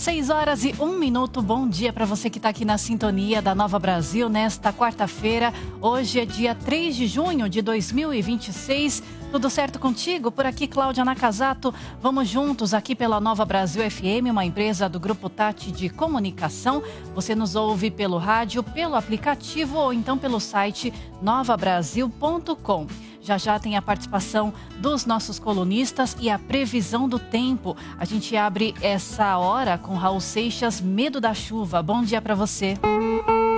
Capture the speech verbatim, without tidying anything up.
seis horas e um minuto, bom dia para você que está aqui na sintonia da Nova Brasil nesta quarta-feira. Hoje é dia três de junho de dois mil e vinte e seis. Tudo certo contigo? Por aqui, Cláudia Nakazato. Vamos juntos aqui pela Nova Brasil F M, uma empresa do Grupo Tati de Comunicação. Você nos ouve pelo rádio, pelo aplicativo ou então pelo site nova brasil ponto com. Já já tem a participação dos nossos colunistas e a previsão do tempo. A gente abre essa hora com Raul Seixas, Medo da Chuva. Bom dia para você.